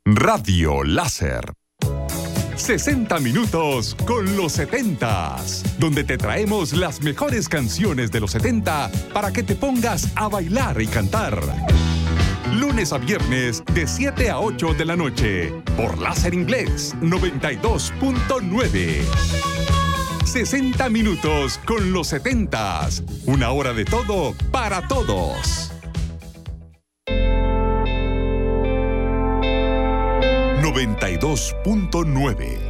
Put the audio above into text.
Radio Láser. 60 minutos con los 70s, donde te traemos las mejores canciones de los 70 para que te pongas a bailar y cantar. Lunes a viernes de 7 a 8 de la noche por Láser Inglés 92.9. 60 minutos con los 70s. Una hora de todo para todos. 92.9.